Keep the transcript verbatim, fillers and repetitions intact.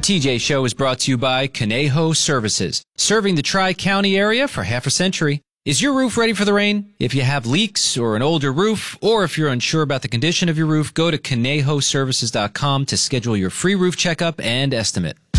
T J Show is brought to you by Conejo Services, serving the Tri-County area for half a century. Is your roof ready for the rain? If you have leaks or an older roof, or if you're unsure about the condition of your roof, go to conejo services dot com to schedule your free roof checkup and estimate.